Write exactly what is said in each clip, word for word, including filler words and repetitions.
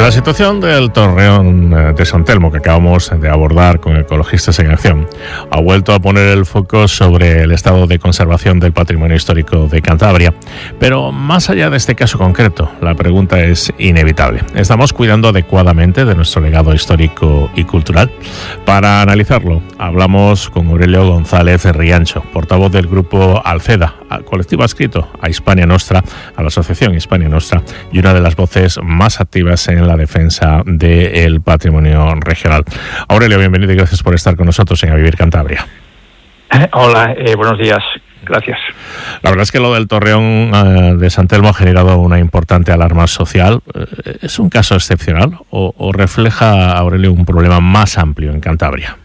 La situación del Torreón de San Telmo que acabamos de abordar con Ecologistas en Acción ha vuelto a poner el foco sobre el estado de conservación del patrimonio histórico de Cantabria. Pero más allá de este caso concreto, la pregunta es inevitable. ¿Estamos cuidando adecuadamente de nuestro legado histórico y cultural? Para analizarlo, hablamos con Aurelio González Riancho, portavoz del grupo Alceda, colectivo adscrito a Hispania Nostra, a la asociación Hispania Nostra, y una de las voces más activas en la defensa del patrimonio regional. Aurelio, bienvenido y gracias por estar con nosotros en A Vivir Cantabria. Hola, eh, buenos días. Gracias. La verdad es que lo del Torreón eh, de San Telmo ha generado una importante alarma social. Eh, ¿Es un caso excepcional o, o refleja, Aurelio, un problema más amplio en Cantabria?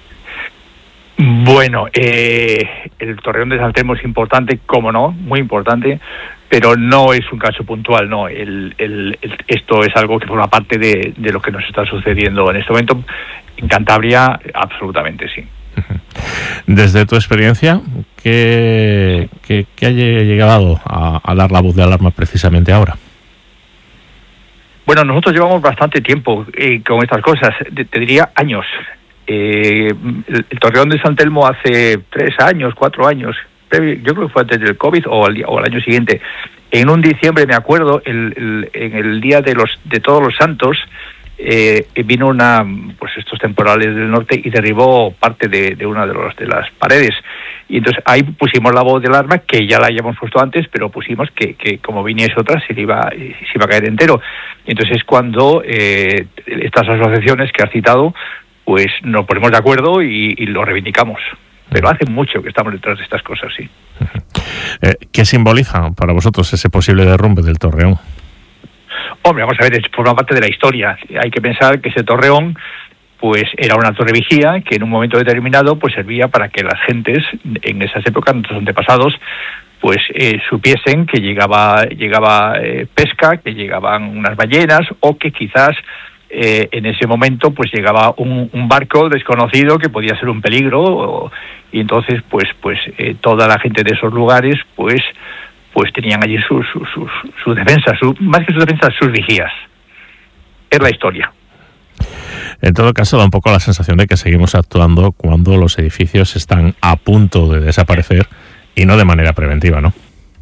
Bueno, eh, el Torreón de San Telmo es importante, cómo no, muy importante, pero no es un caso puntual, no. El, el, el, esto es algo que forma parte de, de lo que nos está sucediendo en este momento. En Cantabria, absolutamente sí. Desde tu experiencia, ¿qué, qué, qué ha llegado a, a dar la voz de alarma precisamente ahora? Bueno, nosotros llevamos bastante tiempo eh, con estas cosas, te, te diría años. Eh, el, el Torreón de San Telmo hace tres años, cuatro años, yo creo que fue antes del COVID o al, o al año siguiente. En un diciembre, me acuerdo, el, el, en el día de los de Todos los Santos, eh, vino una, pues estos temporales del norte y derribó parte de, de una de, los, de las paredes. Y entonces ahí pusimos la voz de alarma, que ya la habíamos puesto antes, pero pusimos que, que como viniese otra se iba, se iba a caer entero. Y entonces es cuando eh, estas asociaciones que has citado, pues nos ponemos de acuerdo y, y lo reivindicamos. Pero hace mucho que estamos detrás de estas cosas, sí. Eh, ¿Qué simboliza para vosotros ese posible derrumbe del Torreón? Hombre, vamos a ver, forma parte de la historia. Hay que pensar que ese Torreón pues era una torre vigía que en un momento determinado pues servía para que las gentes en esas épocas, nuestros antepasados, pues eh, supiesen que llegaba, llegaba eh, pesca, que llegaban unas ballenas o que quizás Eh, en ese momento pues llegaba un, un barco desconocido que podía ser un peligro o, y entonces pues pues eh, toda la gente de esos lugares pues pues tenían allí sus su, su, su, su defensa, su, más que sus defensas, sus vigías. Es la historia. En todo caso, da un poco la sensación de que seguimos actuando cuando los edificios están a punto de desaparecer y no de manera preventiva, ¿no?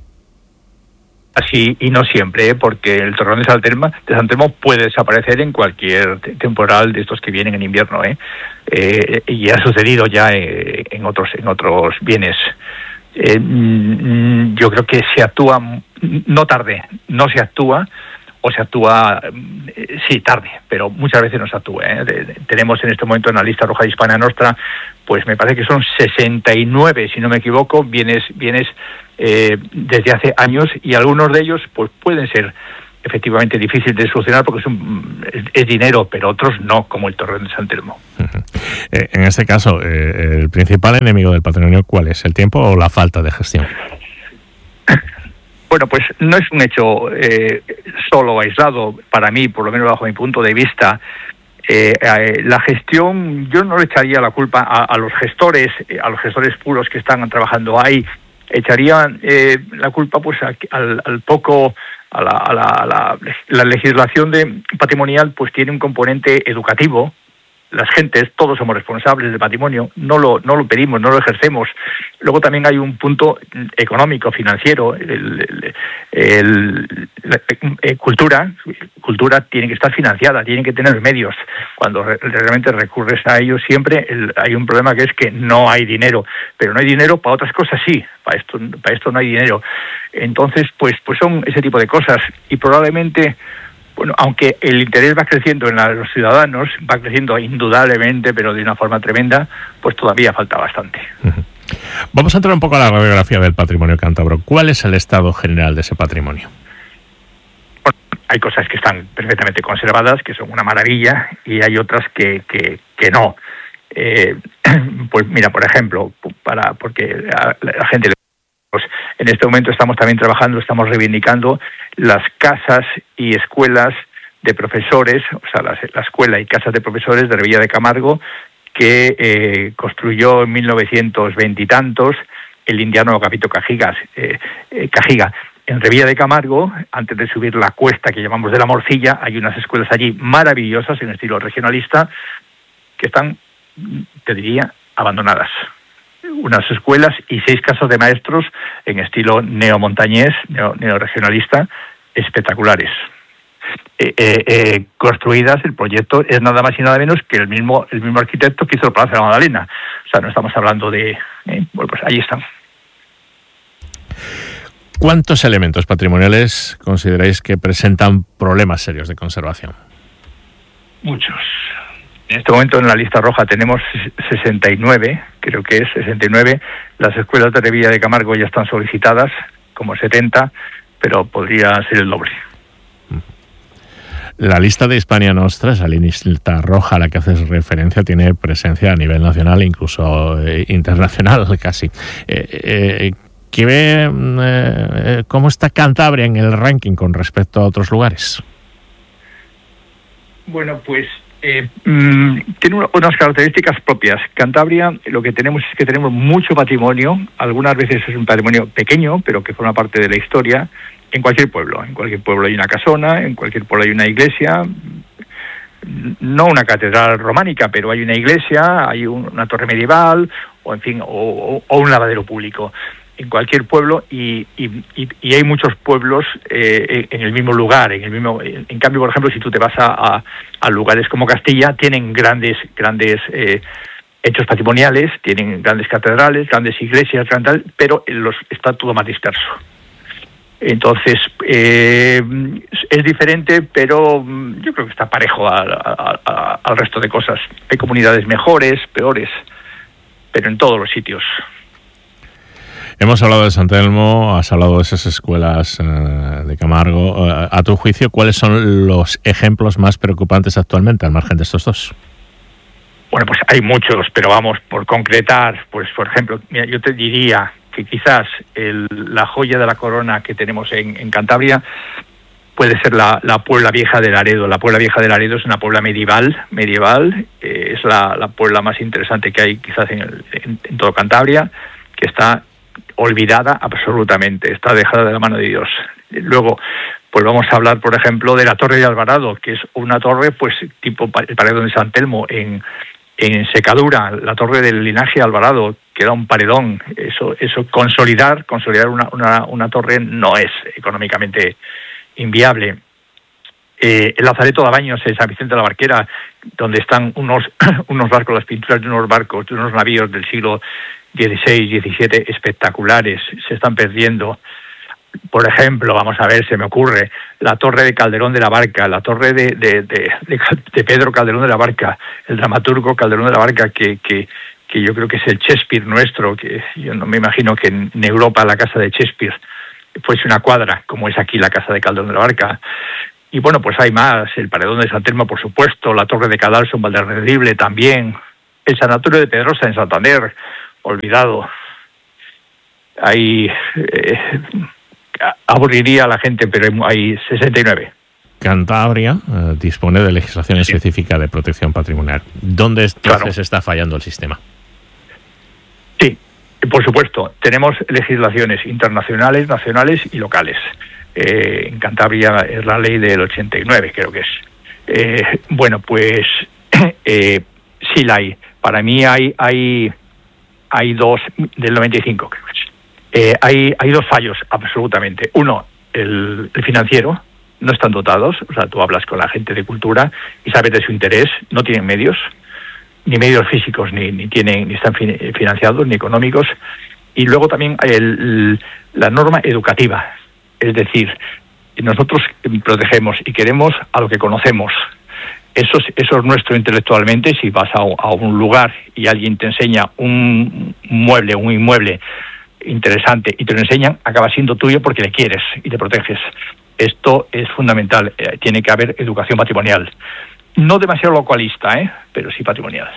Así, y no siempre, ¿eh? Porque el Torreón de San Telmo, de San Telmo puede desaparecer en cualquier temporal de estos que vienen en invierno, ¿eh? Eh, y ha sucedido ya eh, en otros en otros bienes. Eh, yo creo que se actúa, no tarde, no se actúa, o se actúa, eh, sí, tarde, pero muchas veces no se actúa, ¿eh? De, de, tenemos en este momento en la lista roja de Hispania Nostra, pues me parece que son sesenta y nueve, si no me equivoco, bienes, bienes eh, desde hace años, y algunos de ellos pues pueden ser efectivamente difíciles de solucionar porque es, un, es, es dinero, pero otros no, como el Torreón de San Telmo. Uh-huh. Eh, en este caso, eh, ¿el principal enemigo del patrimonio cuál es? ¿El tiempo o la falta de gestión? Bueno, pues no es un hecho eh, solo aislado, para mí, por lo menos bajo mi punto de vista. Eh, eh, la gestión, yo no le echaría la culpa a, a los gestores, eh, a los gestores puros que están trabajando ahí. Echaría eh, la culpa pues a, al, al poco, a la, a la, a la, la legislación de patrimonial pues tiene un componente educativo. Las gentes, todos somos responsables del patrimonio, no lo no lo pedimos, no lo ejercemos. Luego también hay un punto económico, financiero, el, el, el, la, eh, cultura, cultura tiene que estar financiada, tiene que tener medios. Cuando re, realmente recurres a ellos siempre, el, hay un problema que es que no hay dinero, pero no hay dinero para otras cosas sí, para esto, para esto no hay dinero. Entonces, pues, pues son ese tipo de cosas y probablemente. Bueno, aunque el interés va creciendo en la, los ciudadanos, va creciendo indudablemente, pero de una forma tremenda, pues todavía falta bastante. Uh-huh. Vamos a entrar un poco a la radiografía del patrimonio cántabro. ¿Cuál es el estado general de ese patrimonio? Bueno, hay cosas que están perfectamente conservadas, que son una maravilla, y hay otras que, que, que no. Eh, pues mira, por ejemplo, para porque la, la gente... En este momento estamos también trabajando, estamos reivindicando las casas y escuelas de profesores, o sea, la, la escuela y casas de profesores de Revilla de Camargo, que eh, construyó en mil novecientos veinte y tantos el indiano Agapito Cajigas, eh, eh, Cajiga. en Revilla de Camargo, antes de subir la cuesta que llamamos de la Morcilla, hay unas escuelas allí maravillosas en estilo regionalista que están, te diría, abandonadas. Unas escuelas y seis casas de maestros en estilo neomontañés, neo, neoregionalista, espectaculares. Eh, eh, eh, construidas, el proyecto es nada más y nada menos que el mismo el mismo arquitecto que hizo el Palacio de la Magdalena. O sea, no estamos hablando de... Eh, bueno, pues ahí están. ¿Cuántos elementos patrimoniales consideráis que presentan problemas serios de conservación? Muchos. En este momento en la lista roja tenemos sesenta y nueve, creo que es sesenta y nueve. Las escuelas de Revilla de Camargo ya están solicitadas, como setenta, pero podría ser el doble. La lista de Hispania Nostra, esa lista roja a la que haces referencia, tiene presencia a nivel nacional e incluso eh, internacional casi. Eh, eh, ¿qué ve, eh, ¿Cómo está Cantabria en el ranking con respecto a otros lugares? Bueno, pues eh, mmm, tiene unas características propias. Cantabria, lo que tenemos es que tenemos mucho patrimonio. Algunas veces es un patrimonio pequeño, pero que forma parte de la historia. En cualquier pueblo, en cualquier pueblo hay una casona, en cualquier pueblo hay una iglesia, no una catedral románica, pero hay una iglesia, hay un, una torre medieval, o en fin, o, o un lavadero público. En cualquier pueblo, y, y, y hay muchos pueblos eh, en el mismo lugar, en el mismo. En cambio, por ejemplo, si tú te vas a, a, a lugares como Castilla, tienen grandes, grandes eh, hechos patrimoniales, tienen grandes catedrales, grandes iglesias, grandes, pero los, está todo más disperso. Entonces, eh, es diferente, pero yo creo que está parejo a, a, a, al resto de cosas. Hay comunidades mejores, peores, pero en todos los sitios. Hemos hablado de San Telmo, has hablado de esas escuelas eh, de Camargo. Eh, a tu juicio, ¿cuáles son los ejemplos más preocupantes actualmente, al margen de estos dos? Bueno, pues hay muchos, pero vamos, por concretar, pues por ejemplo, mira, yo te diría que quizás el, la joya de la corona que tenemos en, en Cantabria puede ser la, la Puebla Vieja de Laredo. La Puebla Vieja de Laredo es una puebla medieval, medieval eh, es la, la puebla más interesante que hay quizás en, el, en, en todo Cantabria, que está olvidada absolutamente, está dejada de la mano de Dios. Luego, pues vamos a hablar, por ejemplo, de la Torre de Alvarado, que es una torre, pues tipo el paredón de San Telmo en En Secadura, la torre del linaje Alvarado, que da un paredón. Eso, eso consolidar, consolidar una, una, una torre no es económicamente inviable. Eh, el Lazareto de Baños en San Vicente de la Barquera, donde están unos, unos barcos, las pinturas de unos barcos, de unos navíos del siglo dieciséis, diecisiete, espectaculares, se están perdiendo. Por ejemplo, vamos a ver, se me ocurre, la torre de Calderón de la Barca, la torre de, de, de, de, de Pedro Calderón de la Barca, el dramaturgo Calderón de la Barca, que, que, que yo creo que es el Shakespeare nuestro, que yo no me imagino que en Europa la casa de Shakespeare fuese una cuadra, como es aquí la casa de Calderón de la Barca. Y bueno, pues hay más, el paredón de San Telmo, por supuesto, la torre de Cadalso en Valderredible también, el sanatorio de Pedrosa en Santander, olvidado. Hay... Eh, aburriría a la gente, pero hay sesenta y nueve. Cantabria eh, dispone de legislación sí. específica de protección patrimonial. ¿Dónde entonces claro. está fallando el sistema? Sí, por supuesto. Tenemos legislaciones internacionales, nacionales y locales. Eh, en Cantabria es la ley del ochenta y nueve, creo que es. Eh, bueno, pues eh, sí la hay. Para mí hay, hay, hay dos del noventa y cinco, creo que es. Eh, hay, hay dos fallos, absolutamente. Uno, el, el financiero, no están dotados. O sea, tú hablas con la gente de cultura y sabes de su interés, no tienen medios, ni medios físicos, ni, ni tienen ni están fin, financiados, ni económicos. Y luego también el, el, la norma educativa. Es decir, nosotros protegemos y queremos a lo que conocemos. Eso es, eso es nuestro intelectualmente. Si vas a, a un lugar y alguien te enseña un mueble, un inmueble interesante y te lo enseñan, acaba siendo tuyo porque le quieres y te proteges. Esto es fundamental. Eh, tiene que haber educación patrimonial. No demasiado localista, ¿eh? pero sí patrimonial.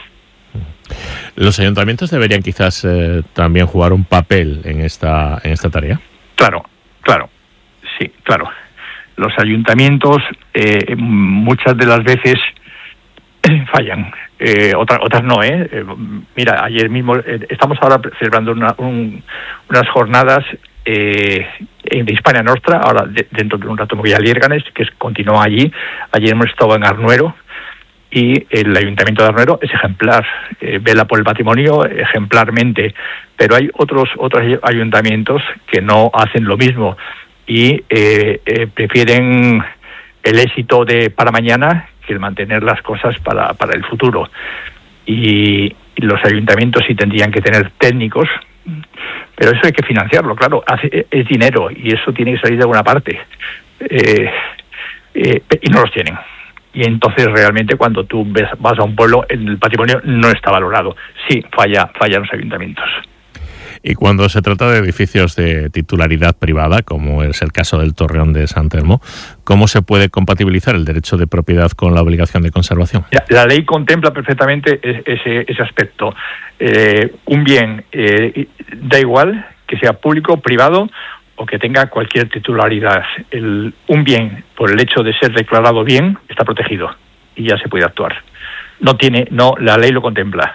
¿Los ayuntamientos deberían quizás eh, también jugar un papel en esta, en esta tarea? Claro, claro, sí, claro. Los ayuntamientos eh, muchas de las veces fallan. Eh, otras otras no, ¿eh? eh mira, ayer mismo eh, estamos ahora celebrando una, un, unas jornadas eh, en Hispania Nostra, ahora de, dentro de un rato me voy a Liérganes, que es, continúa allí. Ayer hemos estado en Arnuero, y el Ayuntamiento de Arnuero es ejemplar, eh, vela por el patrimonio ejemplarmente, pero hay otros otros ayuntamientos que no hacen lo mismo y eh, eh, prefieren el éxito de para mañana que el mantener las cosas para, para el futuro. Y, y los ayuntamientos sí tendrían que tener técnicos, pero eso hay que financiarlo, claro, hace, es dinero y eso tiene que salir de alguna parte, eh, eh, y no los tienen. Y entonces realmente cuando tú ves, vas a un pueblo, el patrimonio no está valorado. Sí, falla, fallan los ayuntamientos. Y cuando se trata de edificios de titularidad privada, como es el caso del Torreón de San Telmo, ¿cómo se puede compatibilizar el derecho de propiedad con la obligación de conservación? La, la ley contempla perfectamente ese, ese aspecto. Eh, un bien, eh, da igual que sea público, privado o que tenga cualquier titularidad. El, un bien, por el hecho de ser declarado bien, está protegido y ya se puede actuar. No tiene, no, la ley lo contempla.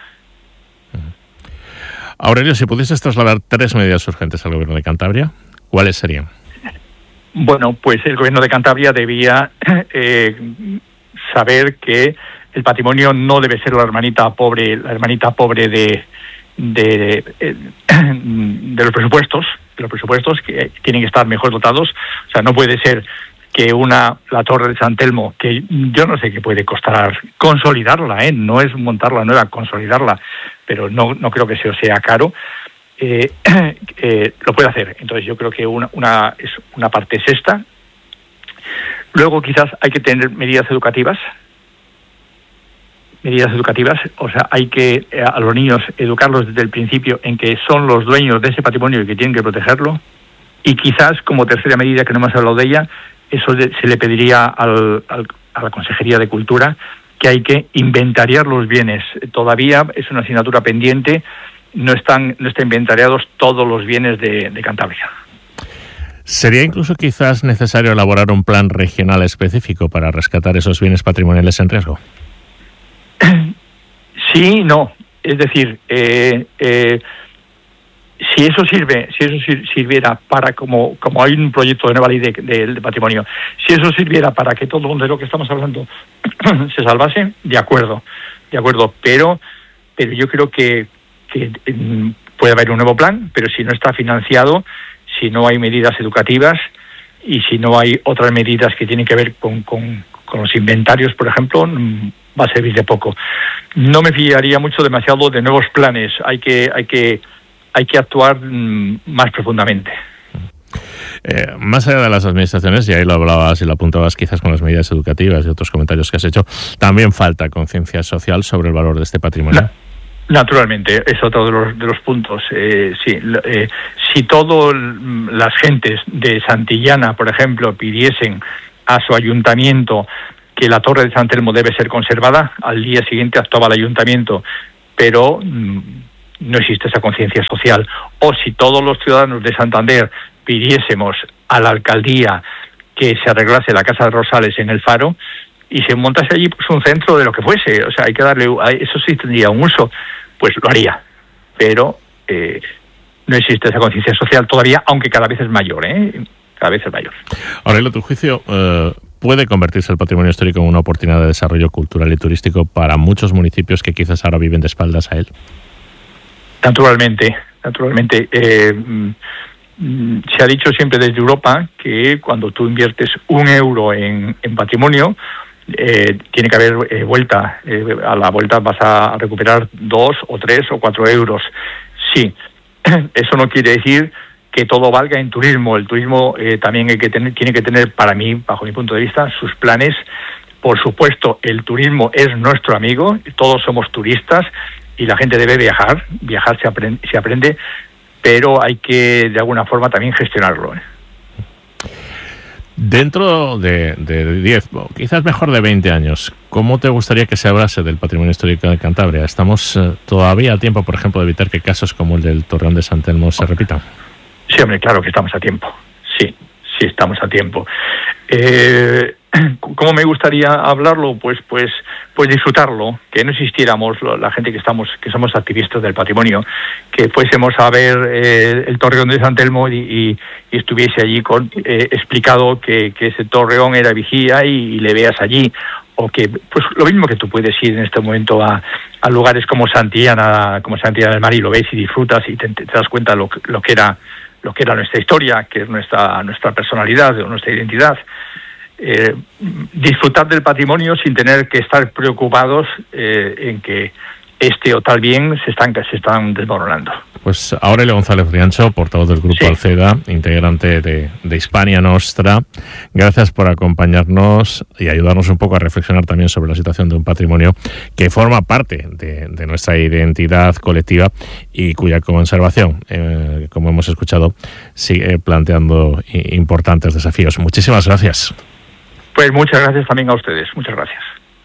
Aurelio, si pudieses trasladar tres medidas urgentes al Gobierno de Cantabria, ¿cuáles serían? Bueno, pues el Gobierno de Cantabria debía eh, saber que el patrimonio no debe ser la hermanita pobre, la hermanita pobre de de, de, de los presupuestos, de los presupuestos que tienen que estar mejor dotados. O sea, no puede ser que una la Torre de San Telmo, que yo no sé qué puede costar consolidarla, ¿eh? No es montarla nueva, consolidarla, pero no no creo que eso sea caro. Eh, eh, lo puede hacer. Entonces yo creo que una, una, es, una parte es esta. Luego quizás hay que tener medidas educativas, medidas educativas, o sea, hay que eh, a los niños educarlos desde el principio en que son los dueños de ese patrimonio y que tienen que protegerlo. Y quizás como tercera medida, que no hemos hablado de ella, eso de, se le pediría al, al, a la Consejería de Cultura, que hay que inventariar los bienes. Todavía es una asignatura pendiente. No están no están inventariados todos los bienes de, de Cantabria. ¿Sería incluso quizás necesario elaborar un plan regional específico para rescatar esos bienes patrimoniales en riesgo? Sí, no. Es decir, eh, eh, si eso sirve, si eso sirviera para, como como hay un proyecto de nueva ley de, de, de patrimonio, si eso sirviera para que todo de lo que estamos hablando se salvase, de acuerdo, de acuerdo. Pero, pero yo creo que que puede haber un nuevo plan, pero si no está financiado, si no hay medidas educativas y si no hay otras medidas que tienen que ver con, con, con los inventarios, por ejemplo, va a servir de poco. No me fiaría mucho demasiado de nuevos planes. Hay que hay que hay que actuar más profundamente. Eh, más allá de las administraciones, y ahí lo hablabas y lo apuntabas quizás con las medidas educativas y otros comentarios que has hecho, también falta conciencia social sobre el valor de este patrimonio. No. Naturalmente, es otro de los de los puntos. Eh, sí, eh, si todas las gentes de Santillana, por ejemplo, pidiesen a su ayuntamiento que la Torre de San Telmo debe ser conservada, al día siguiente actuaba el ayuntamiento, pero mm, no existe esa conciencia social. O si todos los ciudadanos de Santander pidiésemos a la alcaldía que se arreglase la Casa de Rosales en el Faro, y se montase allí pues un centro de lo que fuese, o sea, hay que darle, eso sí tendría un uso, pues lo haría, pero eh, no existe esa conciencia social todavía, aunque cada vez es mayor, ¿eh? Cada vez es mayor. Ahora, en tu juicio, eh, ¿puede convertirse el patrimonio histórico en una oportunidad de desarrollo cultural y turístico para muchos municipios que quizás ahora viven de espaldas a él? Naturalmente, naturalmente. Eh, se ha dicho siempre desde Europa que cuando tú inviertes un euro en, en patrimonio, Eh, tiene que haber eh, vuelta. Eh, a la vuelta vas a recuperar dos o tres o cuatro euros. Sí, eso no quiere decir que todo valga en turismo. El turismo eh, también hay que tener, tiene que tener, para mí, bajo mi punto de vista, sus planes. Por supuesto, el turismo es nuestro amigo. Todos somos turistas y la gente debe viajar. Viajar se aprende, se aprende, pero hay que, de alguna forma, también gestionarlo, ¿eh? Dentro de, de diez, o quizás mejor de veinte años, ¿cómo te gustaría que se hablase del patrimonio histórico de Cantabria? ¿Estamos eh, todavía a tiempo, por ejemplo, de evitar que casos como el del Torreón de San Telmo se repitan? Sí, hombre, claro que estamos a tiempo. Sí, sí estamos a tiempo. Eh, ¿cómo me gustaría hablarlo? Pues, pues, pues disfrutarlo, que no existiéramos la gente que estamos, que somos activistas del patrimonio, que fuésemos a ver eh, el Torreón de San Telmo y, y, y estuviese allí con, eh, explicado que, que ese torreón era vigía y, y le veas allí, o que, pues lo mismo que tú puedes ir en este momento a, a lugares como Santillana, como Santillana del Mar y lo ves y disfrutas y te, te das cuenta lo, lo que era, lo que era nuestra historia, que es nuestra, nuestra personalidad, nuestra identidad. Eh, disfrutar del patrimonio sin tener que estar preocupados eh, en que este o tal bien se están, se están desmoronando. Pues Aurelio González Riancho, portavoz del Grupo sí. Alceda, integrante de, de Hispania Nostra, gracias por acompañarnos y ayudarnos un poco a reflexionar también sobre la situación de un patrimonio que forma parte de, de nuestra identidad colectiva y cuya conservación, eh, como hemos escuchado, sigue planteando importantes desafíos. Muchísimas gracias. Pues muchas gracias también a ustedes. Muchas gracias.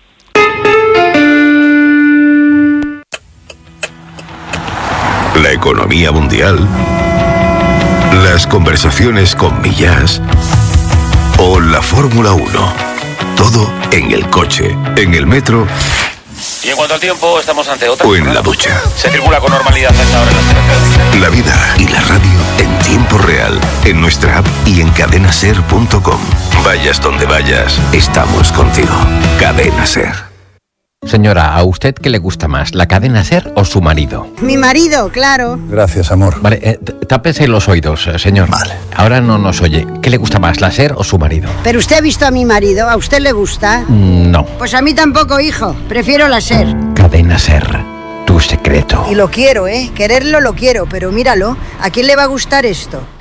La economía mundial, las conversaciones con Millás o la Fórmula uno. Todo en el coche, en el metro. Y en cuanto al tiempo, estamos ante otra. O en la ducha. Se circula con normalidad a esta hora en las carreteras. La vida y la radio en tiempo real, en nuestra app y en cadena ser punto com. Vayas donde vayas, estamos contigo. Cadena Ser. Señora, ¿a usted qué le gusta más, la cadena SER o su marido? Mi marido, claro. Gracias, amor. Vale, eh, tápese los oídos, eh, señor. Vale. Ahora no nos oye. ¿Qué le gusta más, la SER o su marido? ¿Pero usted ha visto a mi marido? ¿A usted le gusta? Mm, no. Pues a mí tampoco, hijo. Prefiero la SER. Cadena SER, tu secreto. Y lo quiero, ¿eh? Quererlo lo quiero, pero míralo. ¿A quién le va a gustar esto?